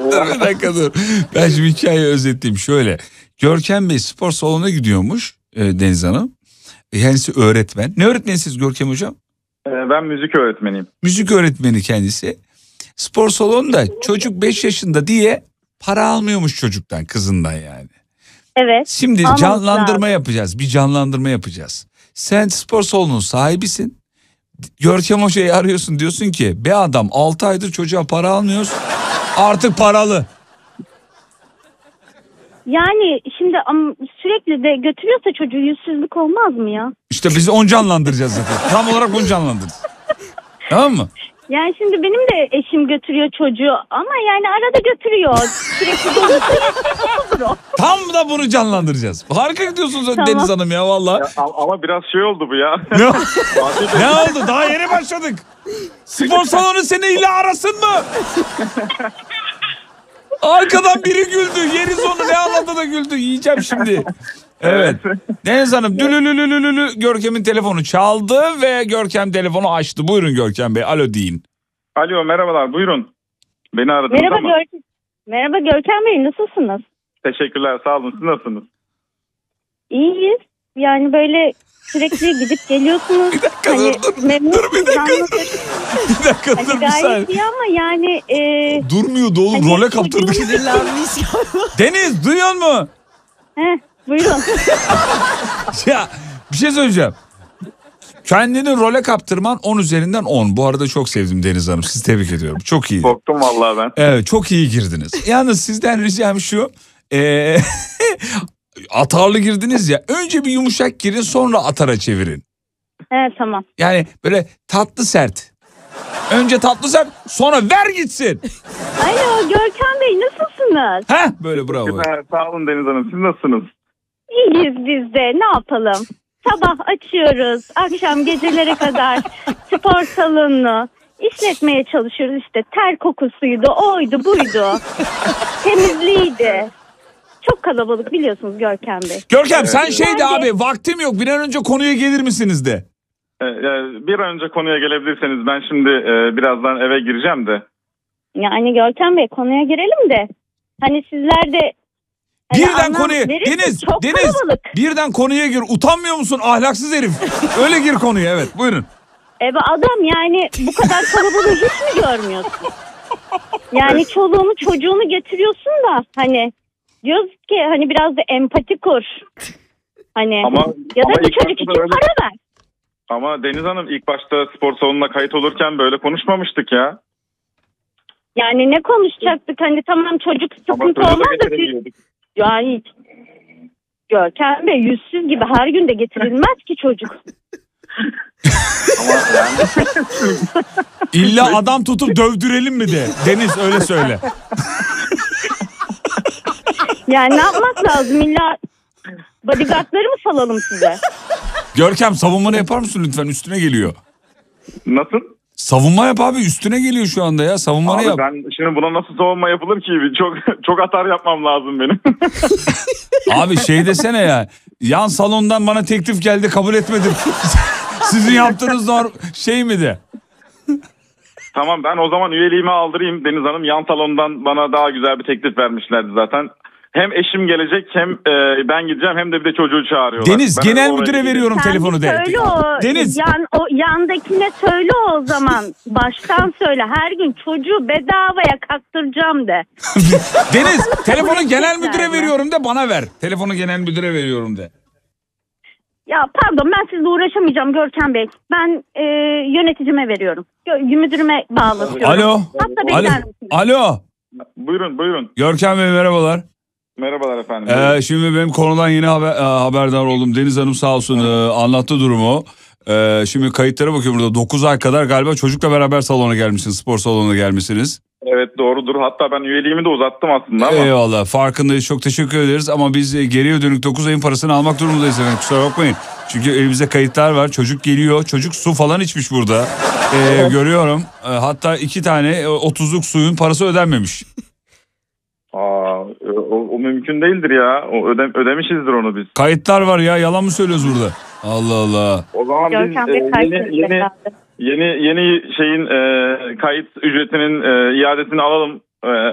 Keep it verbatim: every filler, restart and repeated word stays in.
dur bir dakika dur. Ben şimdi hikayeyi özetleyeyim şöyle. Görkem Bey spor salonuna gidiyormuş e, Deniz Hanım. Kendisi öğretmen. Ne öğretmenisiniz Görkem Hocam? Ben müzik öğretmeniyim. Müzik öğretmeni kendisi. Spor salonunda çocuk beş yaşında diye para almıyormuş çocuktan, kızından yani. Evet. Şimdi Almamız canlandırma lazım. yapacağız. Bir canlandırma yapacağız. Sen spor salonunun sahibisin. Görkem Hoca'yı arıyorsun, diyorsun ki be adam altı aydır çocuğa para almıyoruz. Artık paralı. Yani şimdi am- sürekli de götürüyorsa çocuğu yüzsüzlük olmaz mı ya? İşte biz onu canlandıracağız zaten. Tam olarak onu canlandıracağız. Tamam mı? Yani şimdi benim de eşim götürüyor çocuğu ama yani arada götürüyor. Sürekli de o. Tam da bunu canlandıracağız. Harika gidiyorsunuz Tamam. Deniz Hanım ya valla. Ya, ama biraz şey oldu bu ya. Ne, ne oldu? Daha yeni başladık. Spor salonu seni illa arasın mı? Arkadan biri güldü. Yeriz onu, ne anladı da güldü. Yiyeceğim şimdi. Evet. Deniz Hanım dülülülülülü Görkem'in telefonu çaldı ve Görkem telefonu açtı. Buyurun Görkem Bey, alo deyin. Alo, merhabalar, buyurun. Beni aradınız Merhaba ama. Görkem. Merhaba Görkem Bey, nasılsınız? Teşekkürler, sağ olun. Siz nasılsınız? İyiyiz. Yani böyle sürekli gidip geliyorsunuz. Bir dakika hani, dur dur. Dur bir dakika dur. Bir dakika Hani dur bir gayet saniye. iyi ama yani... E, Durmuyordu oğlum, hani role kaptırdık. çocuğun- Deniz duyuyor musun? Heh, buyurun. Ya bir şey söyleyeceğim. Kendini role kaptırman on üzerinden on. Bu arada çok sevdim Deniz Hanım. Sizi tebrik ediyorum. Çok iyi. Korktum vallahi ben. Evet, çok iyi girdiniz. Yalnız sizden ricam şu. Ee, atarlı girdiniz ya. Önce bir yumuşak girin, sonra atara çevirin. He, tamam. Yani böyle tatlı sert. Önce tatlı sert, sonra ver gitsin. Alo Görkem Bey, nasılsınız? Heh, böyle bravo. Teşekkürler, sağ olun Deniz Hanım. Siz nasılsınız? İyiyiz biz de, ne yapalım? Sabah açıyoruz, akşam gecelere kadar spor salonunu işletmeye çalışıyoruz. İşte ter kokusuydu, oydu, buydu. Temizliğiydi. Çok kalabalık biliyorsunuz Görkem Bey. Görkem Evet, sen evet. şeydi Ben de- abi, vaktim yok, bir an önce konuya gelir misiniz de. Ee, e, bir an önce konuya gelebilirseniz ben şimdi e, birazdan eve gireceğim de. Yani Görkem Bey, konuya girelim de. Hani sizler de... hani Birden anlam konuya verirsiniz. Deniz, Çok Deniz kalabalık. birden konuya gir. Utanmıyor musun ahlaksız herif? Öyle gir konuya, evet buyurun. E be adam, yani bu kadar kalabalığı hiç mi görmüyorsun? Yani çoluğunu çocuğunu getiriyorsun da hani diyoruz ki hani biraz da empati kur. Hani Ama, ya da ama bu ilk çocuk başta için öyle- para ver. Ama Deniz Hanım ilk başta spor salonuna kayıt olurken böyle konuşmamıştık ya. Yani ne konuşacaktık, hani tamam çocuk Ama sıkıntı çocuğu da olmaz da siz, getiremiyorduk. yani Görkem Bey, yüzsüz gibi her gün de getirilmez ki çocuk. Ama yani İlla adam tutup dövdürelim mi de? Deniz öyle söyle. Yani ne yapmak lazım, illa bodyguardları mı salalım size? Görkem savunmanı yapar mısın lütfen, üstüne geliyor. nasıl? Savunma yap abi, üstüne geliyor şu anda ya, savunmanı Abi yap. ben şimdi buna nasıl savunma yapılır ki? Çok çok atar yapmam lazım benim. Abi şey desene ya, yan salondan bana teklif geldi, kabul etmedim. Sizin yaptığınız zor şey mi de? Tamam, ben o zaman üyeliğimi aldırayım Deniz Hanım. Yan salondan bana daha güzel bir teklif vermişlerdi zaten. Hem eşim gelecek, hem e, ben gideceğim, hem de bir de çocuğu çağırıyorlar. Deniz, Ben genel oraya müdüre gideyim. veriyorum Sen telefonu bir de. söyle o, Deniz. Yan, o yandakine söyle o zaman. Baştan söyle, her gün çocuğu bedavaya kaktıracağım de. Deniz, telefonu Kabul genel edecekler müdüre mi? veriyorum de, bana ver. Telefonu genel müdüre veriyorum de. Ya pardon, ben sizle uğraşamayacağım Görkem Bey. Ben e, yöneticime veriyorum. Gö- müdürüme bağlatıyorum. Alo. Hatta Alo. bekler misiniz? Alo. Buyurun, buyurun. Görkem Bey merhabalar. Merhabalar efendim. Ee, şimdi benim konudan yeni haber, e, haberdar oldum. Deniz Hanım sağ olsun e, anlattı durumu. E, şimdi kayıtlara bakıyorum burada. dokuz ay kadar galiba çocukla beraber salona gelmişsiniz. Spor salonuna gelmişsiniz. Evet, doğrudur. Hatta ben üyeliğimi de uzattım aslında ama. Eyvallah, farkındayız, çok teşekkür ederiz. Ama biz e, geriye dönük dokuz ayın parasını almak durumundayız efendim, kusura bakmayın. Çünkü elimizde kayıtlar var. Çocuk geliyor. Çocuk su falan içmiş burada. E, görüyorum. E, hatta iki tane e, otuzluk suyun parası ödenmemiş. Aa, o, o mümkün değildir ya. O öde, ödemişizdir onu biz. Kayıtlar var ya, yalan mı söylüyoruz burada? Allah Allah. O zaman Görkem biz Bey e, kaç yeni, yeni, yeni yeni şeyin e, kayıt ücretinin e, iadesini alalım. E,